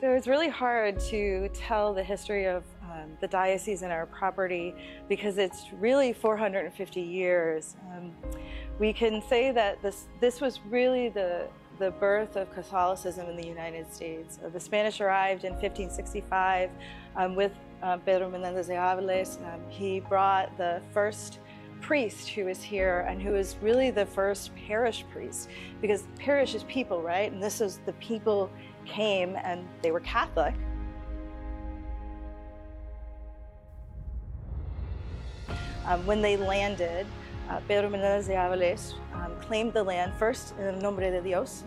So it's really hard to tell the history of the diocese and our property because it's really 450 years. We can say that this was really the birth of Catholicism in the United States. The Spanish arrived in 1565 with Pedro Menendez de Aviles. He brought the first priest who was here and who was really the first parish priest, because parish is people, right? And this is the people came and they were Catholic. When they landed, Pedro Menendez de Aviles claimed the land first in nombre de Dios,